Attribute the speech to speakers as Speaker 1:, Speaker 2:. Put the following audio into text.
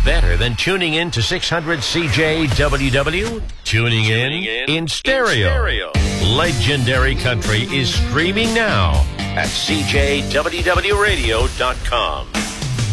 Speaker 1: better than tuning in to 600 CJWW? Tuning in stereo. Legendary Country is streaming now at CJWWRadio.com.